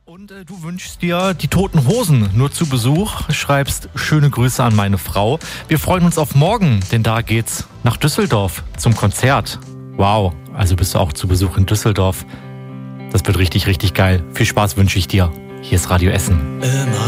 Und du wünschst dir die Toten Hosen nur zu Besuch, schreibst schöne Grüße an meine Frau. Wir freuen uns auf morgen, denn da geht's nach Düsseldorf zum Konzert. Wow, also bist du auch zu Besuch in Düsseldorf. Das wird richtig, richtig geil. Viel Spaß wünsche ich dir. Hier ist Radio Essen.